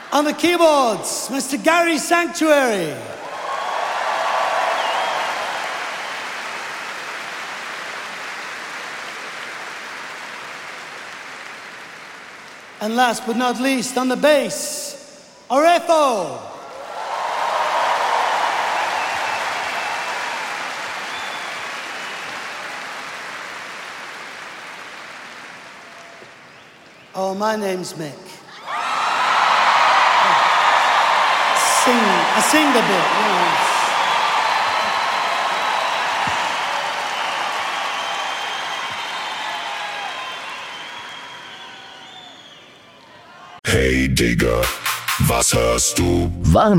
On the keyboards, Mr. Gary Sanctuary. And last but not least, on the bass, Orefo. Oh, my name's Mick. I sing a bit, you know. Hey Digga, was hörst du?